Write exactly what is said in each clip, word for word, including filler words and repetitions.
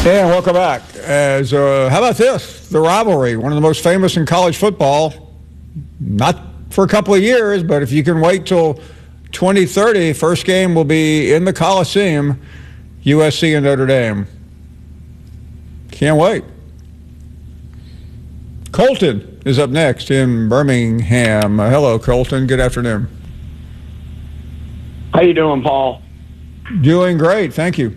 And welcome back. As uh, how about this? The rivalry, one of the most famous in college football. Not for a couple of years, but if you can wait till twenty thirty, first game will be in the Coliseum, U S C and Notre Dame. Can't wait. Colton is up next in Birmingham. Uh, hello, Colton. Good afternoon. How you doing, Paul? Doing great. Thank you.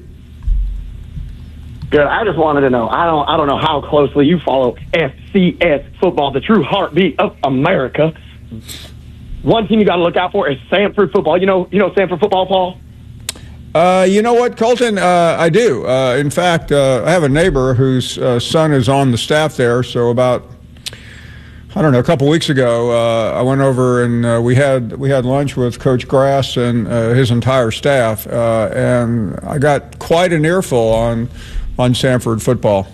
Good. I just wanted to know. I don't. I don't know how closely you follow F C S football, the true heartbeat of America. One team you got to look out for is Samford football. You know. You know Samford football, Paul. Uh, you know what, Colton? Uh, I do. Uh, in fact, uh, I have a neighbor whose uh, son is on the staff there. So about, I don't know, a couple weeks ago, uh, I went over and uh, we had we had lunch with Coach Grass and uh, his entire staff, uh, and I got quite an earful on on Samford football.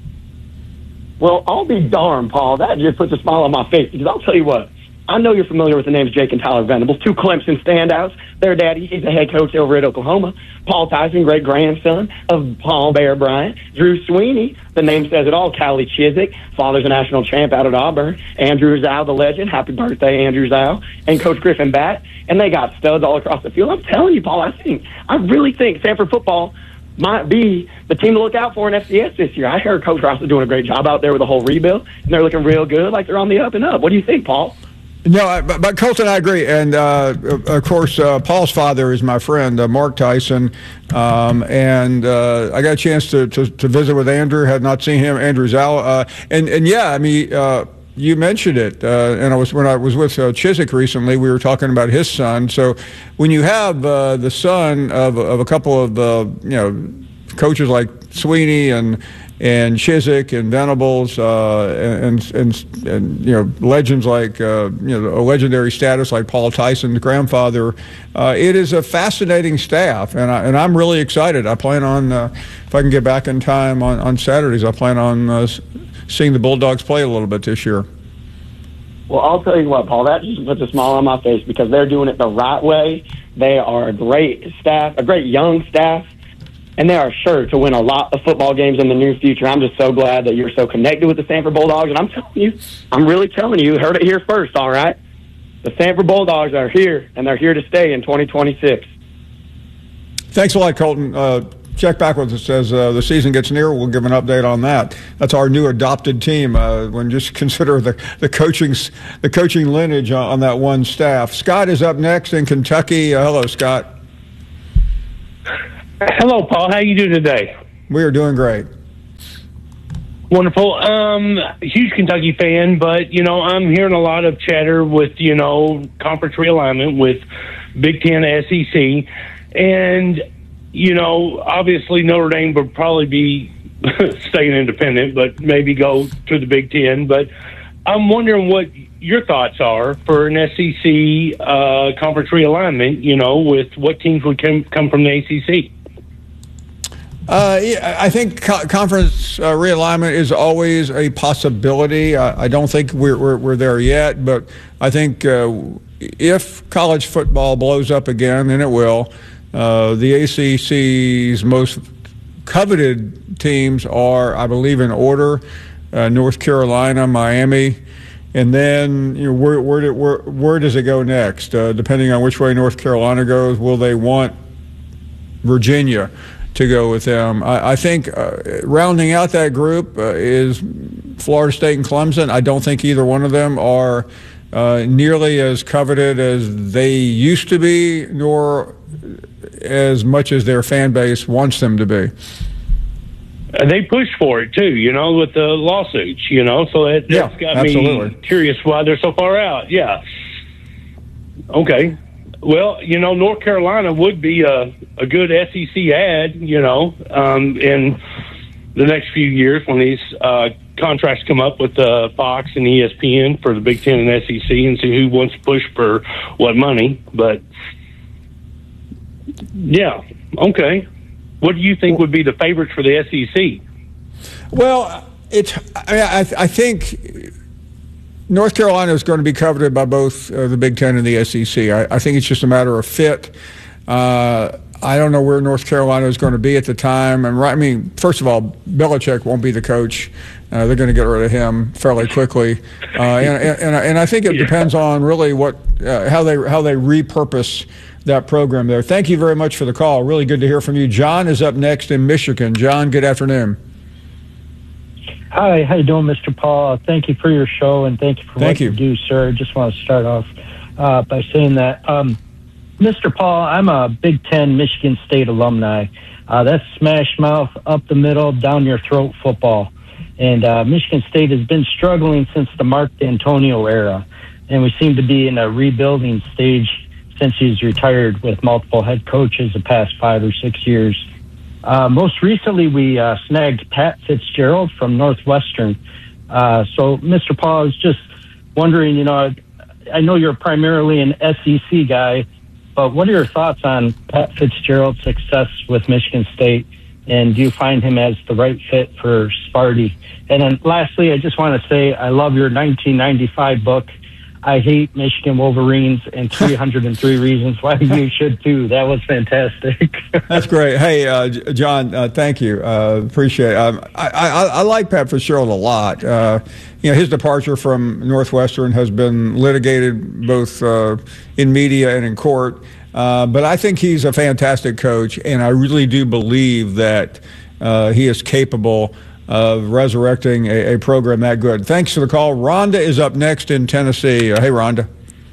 Well, I'll be darned, Paul. That just puts a smile on my face because I'll tell you what. I know you're familiar with the names Jake and Tyler Venables, two Clemson standouts. Their daddy, he's the head coach over at Oklahoma. Paul Tyson, great-grandson of Paul Bear Bryant. Drew Sweeney, the name says it all. Callie Chiswick, father's a national champ out at Auburn. Andrew Zhao, the legend. Happy birthday, Andrew Zhao. And Coach Griffin Batt. And they got studs all across the field. I'm telling you, Paul, I think, I really think Samford football might be the team to look out for in F C S this year. I heard Coach Ross is doing a great job out there with the whole rebuild, and they're looking real good, like they're on the up and up. What do you think, Paul? No, I, but, but Colton, I agree. And, uh, of course, uh, Paul's father is my friend, uh, Mark Tyson. Um, and uh, I got a chance to, to, to visit with Andrew, had not seen him, Andrew Zhao. Uh, and, and, yeah, I mean, uh, you mentioned it. Uh, and I was when I was with uh, Chiswick recently, we were talking about his son. So when you have uh, the son of, of a couple of, uh, you know, coaches like Sweeney and and Chiswick and Venables uh, and, and and you know legends like uh, you know a legendary status like Paul Tyson's grandfather, uh, it is a fascinating staff, and I and I'm really excited. I plan on uh, if I can get back in time on, on Saturdays, I plan on uh, seeing the Bulldogs play a little bit this year. Well, I'll tell you what, Paul, that just puts a smile on my face because they're doing it the right way. They are a great staff, a great young staff. And they are sure to win a lot of football games in the near future. I'm just so glad that you're so connected with the Samford Bulldogs. And I'm telling you, I'm really telling you, you heard it here first, all right? The Samford Bulldogs are here, and they're here to stay in twenty twenty-six. Thanks a lot, Colton. Uh, check back with us as uh, the season gets near. We'll give an update on that. That's our new adopted team. Uh, when just consider the the coaching the coaching lineage on, on that one staff. Scott is up next in Kentucky. Uh, hello, Scott. Hello, Paul. How you doing today? We are doing great. Wonderful. Um, huge Kentucky fan, but, you know, I'm hearing a lot of chatter with, you know, conference realignment with Big Ten, S E C. And, you know, obviously Notre Dame would probably be staying independent, but maybe go to the Big Ten. But I'm wondering what your thoughts are for an S E C uh, conference realignment, you know, with what teams would come, come from the A C C. Uh, yeah, I think co- conference uh, realignment is always a possibility. I, I don't think we're, we're we're there yet, but I think uh, if college football blows up again, and it will, uh, the A C C's most coveted teams are, I believe, in order: uh, North Carolina, Miami, and then you know where where, do, where where does it go next? Uh, depending on which way North Carolina goes, will they want Virginia to go with them? I, I think uh, rounding out that group uh, is Florida State and Clemson. I don't think either one of them are uh, nearly as coveted as they used to be, nor as much as their fan base wants them to be. And they pushed for it too, you know, with the lawsuits, you know, so that, that's yeah, got absolutely. me curious why they're so far out. Yeah. Okay. Well, you know, North Carolina would be a, a good S E C ad, you know, um, in the next few years when these uh, contracts come up with uh, Fox and E S P N for the Big Ten and S E C and see who wants to push for what money. But, yeah, okay. What do you think would be the favorites for the S E C? Well, it's I, I think North Carolina is going to be coveted by both uh, the Big Ten and the S E C. I, I think it's just a matter of fit. Uh, I don't know where North Carolina is going to be at the time. And right, I mean, first of all, Belichick won't be the coach. Uh, they're going to get rid of him fairly quickly, uh, and, and and I think it yeah. depends on really what uh, how they how they repurpose that program there. Thank you very much for the call. Really good to hear from you. John is up next in Michigan. John, good afternoon. Hi, how you doing, Mister Paul? Thank you for your show, and thank you for thank what you. you do, sir. I just want to start off uh, by saying that, um, Mister Paul, I'm a Big Ten Michigan State alumni. Uh, that's smash mouth, up the middle, down your throat football. And uh, Michigan State has been struggling since the Mark D'Antonio era, and we seem to be in a rebuilding stage since he's retired with multiple head coaches the past five or six years. Uh, most recently, we uh, snagged Pat Fitzgerald from Northwestern. Uh, so, Mister Paul, I was just wondering, you know, I know you're primarily an S E C guy, but what are your thoughts on Pat Fitzgerald's success with Michigan State? And do you find him as the right fit for Sparty? And then lastly, I just want to say I love your nineteen ninety-five book, I Hate Michigan Wolverines, and three hundred three Reasons Why You Should Too. That was fantastic. That's great. Hey, uh, John, uh, thank you. Uh, appreciate it. Um, I, I, I like Pat Fitzgerald a lot. Uh, you know, his departure from Northwestern has been litigated both uh, in media and in court. Uh, but I think he's a fantastic coach, and I really do believe that uh, he is capable of resurrecting a, a program that good. Thanks for the call. Rhonda is up next in Tennessee. Uh, hey, Rhonda.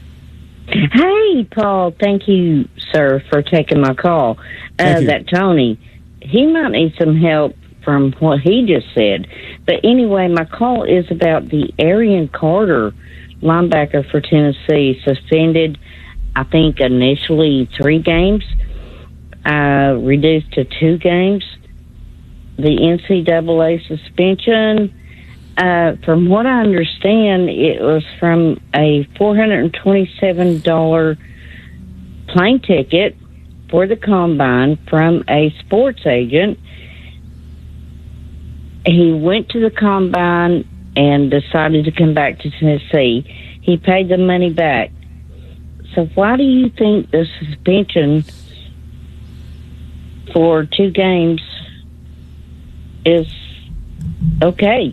Hey, Paul. Thank you, sir, for taking my call. Uh, that Tony, he might need some help from what he just said. But anyway, my call is about the Arian Carter, linebacker for Tennessee, suspended, I think, initially three games, uh, reduced to two games. The N C double A suspension, uh, from what I understand, it was from a four hundred twenty-seven dollars plane ticket for the combine from a sports agent. He went to the combine and decided to come back to Tennessee. He paid the money back. So why do you think the suspension for two games is okay?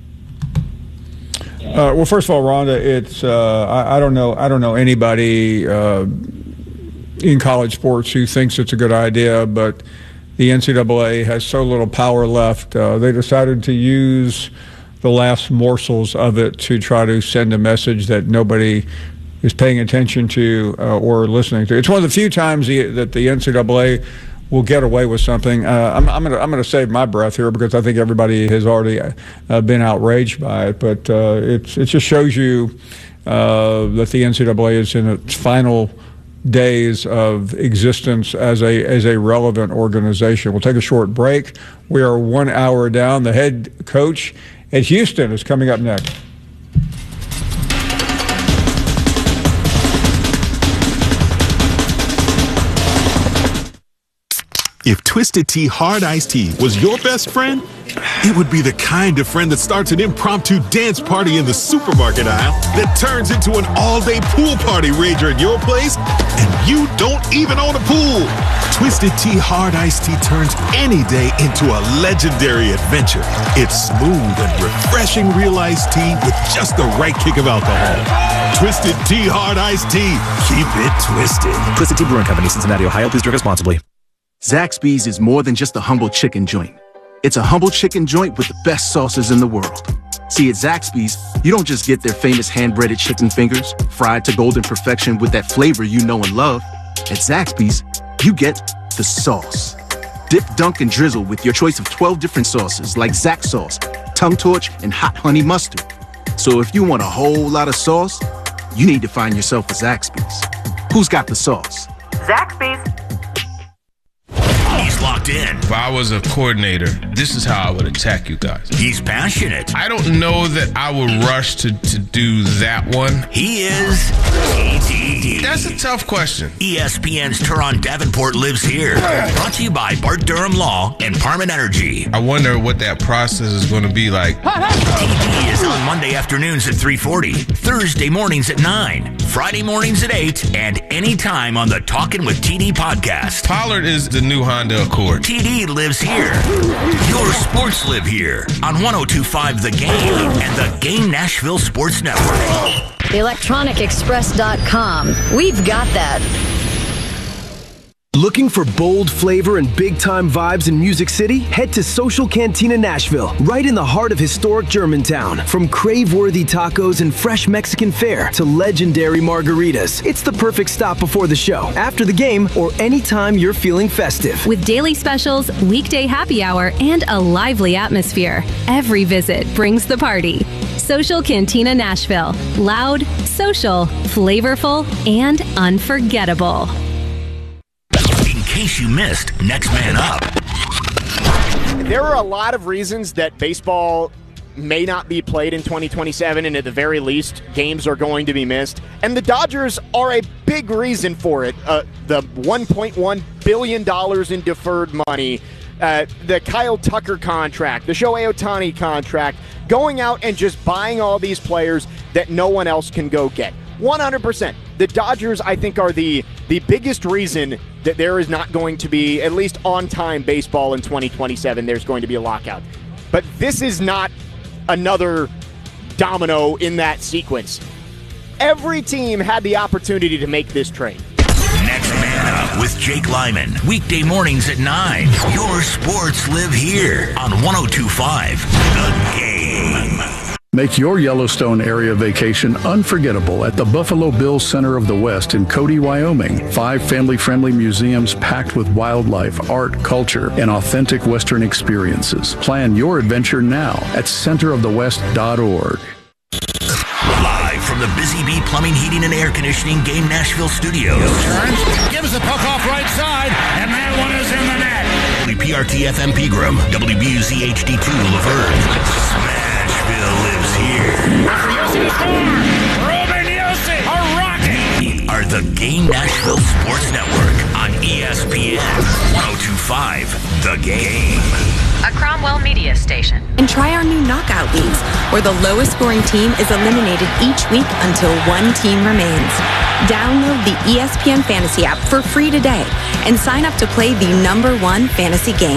Uh, well, first of all, Rhonda, it's uh, I, I don't know I don't know anybody uh, in college sports who thinks it's a good idea, but the N C double A has so little power left. Uh, they decided to use the last morsels of it to try to send a message that nobody is paying attention to uh, or listening to. It's one of the few times the, that the N C double A will get away with something. Uh, I'm, I'm going I'm to save my breath here because I think everybody has already uh, been outraged by it. But uh, it's, it just shows you uh, that the N C double A is in its final days of existence as a as a relevant organization. We'll take a short break. We are one hour down. The head coach at Houston is coming up next. If Twisted Tea Hard Iced Tea was your best friend, it would be the kind of friend that starts an impromptu dance party in the supermarket aisle that turns into an all-day pool party rager at your place, and you don't even own a pool. Twisted Tea Hard Iced Tea turns any day into a legendary adventure. It's smooth and refreshing real iced tea with just the right kick of alcohol. Twisted Tea Hard Iced Tea. Keep it twisted. Twisted Tea Brewing Company, Cincinnati, Ohio. Please drink responsibly. Zaxby's is more than just a humble chicken joint. It's a humble chicken joint with the best sauces in the world. See, at Zaxby's, you don't just get their famous hand-breaded chicken fingers, fried to golden perfection with that flavor you know and love. At Zaxby's, you get the sauce. Dip, dunk, and drizzle with your choice of twelve different sauces like Zax sauce, tongue torch, and hot honey mustard. So if you want a whole lot of sauce, you need to find yourself a Zaxby's. Who's got the sauce? Zaxby's. He's locked in. If I was a coordinator, this is how I would attack you guys. He's passionate. I don't know that I would rush to, to do that one. He is A D. That's a tough question. E S P N's Teron Davenport lives here. Brought to you by Bart Durham Law and Parman Energy. I wonder what that process is going to be like. T D is on Monday afternoons at three forty, Thursday mornings at nine, Friday mornings at eight and anytime on the Talkin' with T D podcast. Pollard is the new Honda Accord. T D lives here. Your sports live here on one oh two point five The Game and the Game Nashville Sports Network. electronic express dot com. We've got that. Looking for bold flavor and big-time vibes in Music City? Head to Social Cantina Nashville, right in the heart of historic Germantown. From crave-worthy tacos and fresh Mexican fare to legendary margaritas, it's the perfect stop before the show, after the game, or anytime you're feeling festive. With daily specials, weekday happy hour, and a lively atmosphere, every visit brings the party. Social Cantina Nashville. Loud, social, flavorful, and unforgettable. In case you missed Next Man Up. There are a lot of reasons that baseball may not be played in twenty twenty-seven, and at the very least, games are going to be missed. And the Dodgers are a big reason for it. Uh, the one point one billion dollars in deferred money, uh, the Kyle Tucker contract, the Shohei Ohtani contract, going out and just buying all these players that no one else can go get. one hundred percent. The Dodgers, I think, are the, the biggest reason that there is not going to be, at least on-time baseball in twenty twenty-seven. There's going to be a lockout. But this is not another domino in that sequence. Every team had the opportunity to make this trade. Next Man Up with Jake Lyman. Weekday mornings at nine. Your sports live here on one oh two point five The Game. Make your Yellowstone area vacation unforgettable at the Buffalo Bills Center of the West in Cody, Wyoming. Five family-friendly museums packed with wildlife, art, culture, and authentic Western experiences. Plan your adventure now at center of the west dot org. Live from the Busy Bee Plumbing, Heating, and Air Conditioning Game Nashville Studios. Turns, gives the puck off right side, and that one is in the net. W P R T F M Pegram, W B U Z H D two Laverne. Smashville lives here. After Yossi score, Ruben Yossi, a rocket. Are the Game Nashville Sports Network on E S P N one oh two point five The Game. A Cromwell Media Station. And try our new knockout leagues, where the lowest scoring team is eliminated each week until one team remains. Download the E S P N Fantasy app for free today and sign up to play the number one fantasy game.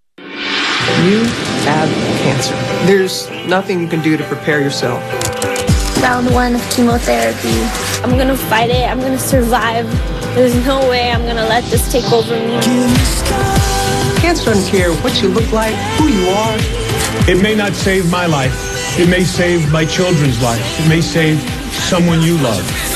You have cancer. There's nothing you can do to prepare yourself. Round one of chemotherapy. I'm gonna fight it. I'm gonna survive. There's no way I'm gonna let this take over me. Cancer doesn't care what you look like, who you are. It may not save my life. It may save my children's life. It may save someone you love.